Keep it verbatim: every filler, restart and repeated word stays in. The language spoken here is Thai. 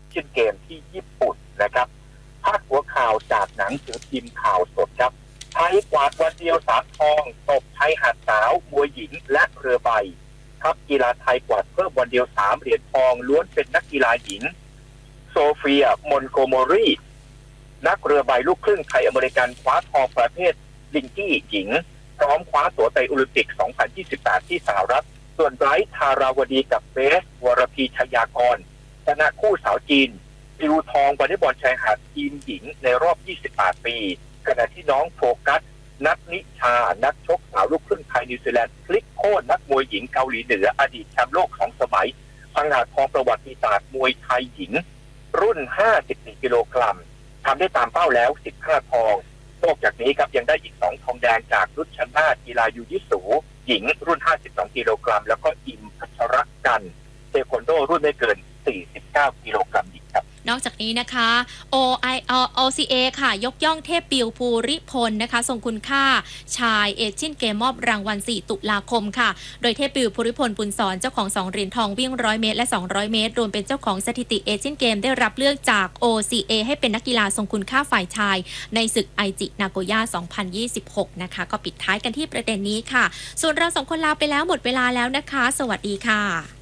เชียนเกมที่ญี่ปุ่นนะครับพาดหัวข่าวจากหนังสือพิมพ์ข่าวสดครับไทยกวาดวันเดียวสามทองตบชายหาดสาวมวยหญิงและเรือใบทัพกีฬาไทยกวาดเพิ่มวันเดียวสามเหรียญทองล้วนเป็นนักกีฬาหญิงโซเฟียมอนโกโมรีนักเรือใบลูกครึ่งไทยอเมริกันคว้าทองประเภทลิงกี้หญิงพร้อมคว้าตั๋วไปโอลิมปิก สองพันยี่สิบแปด ที่สหรัฐส่วนไบรท์ธาราวดีกับเบสวรพีชยากรชนะคู่สาวจีนดิวทองวอลเลย์บอลชายหาดทีมหญิงในรอบยี่สิบแปดปีขณะที่น้องโฟกัสนัทนิชานักชกสาวลูกครึ่งไทยนิวซีแลนด์พลิกโค่นนักมวยหญิงเกาหลีเหนืออดีตแชมป์โลกสองสมัยพังหาทองประวัติศาสตร์มวยไทยหญิงรุ่นห้าสิบสี่กิโลกรัมทำได้ตามเป้าแล้วสิบห้าทองนอกจากนี้ครับยังได้อีกสองทองแดงจากรุชนาธิ์กีฬายูยิสูหญิงรุ่นห้าสิบสองกิโลกรัมแล้วก็อิมพัชรกันเทควันโดรุ่นไม่เกินสี่สิบเก้ากิโลกรัมหญิงครับนอกจากนี้นะคะ โอ ไอ โอ ซี เอ ค่ะยกย่องเทพปิวภูริพลนะคะทรงคุณค่าชายเอเชียนเกมมอบรางวัลสี่ตุลาคมค่ะโดยเทพปิวภูริพลปุณศรเจ้าของสองเหรียญทองวิ่งร้อยเมตรและสองร้อยเมตรรวมเป็นเจ้าของสถิติเอเชียนเกมได้รับเลือกจาก โอ ซี เอ ให้เป็นนักกีฬาทรงคุณค่าฝ่ายชายในศึกไอจินาโกย่าสองพันยี่สิบหกนะคะก็ปิดท้ายกันที่ประเด็นนี้ค่ะส่วนเราสองคนลาไปแล้วหมดเวลาแล้วนะคะสวัสดีค่ะ